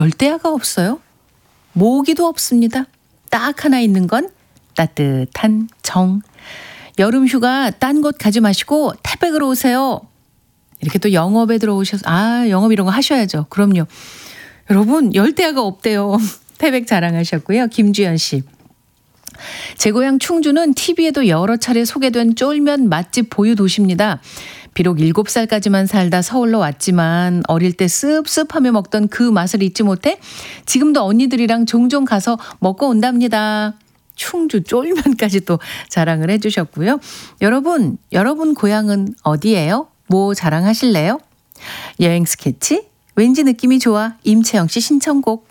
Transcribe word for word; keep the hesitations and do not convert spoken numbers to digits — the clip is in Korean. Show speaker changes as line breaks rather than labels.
열대야가 없어요? 모기도 없습니다. 딱 하나 있는 건 따뜻한 정. 여름 휴가 딴 곳 가지 마시고 태백으로 오세요. 이렇게 또 영업에 들어오셔서 아 영업 이런 거 하셔야죠. 그럼요. 여러분 열대야가 없대요. 태백 자랑하셨고요. 김주연 씨. 제 고향 충주는 티비에도 여러 차례 소개된 쫄면 맛집 보유 도시입니다. 비록 일곱 살까지만 살다 서울로 왔지만 어릴 때 습습하며 먹던 그 맛을 잊지 못해 지금도 언니들이랑 종종 가서 먹고 온답니다. 충주 쫄면까지 또 자랑을 해주셨고요. 여러분, 여러분 고향은 어디예요? 뭐 자랑하실래요? 여행 스케치? 왠지 느낌이 좋아. 임채영 씨 신청곡.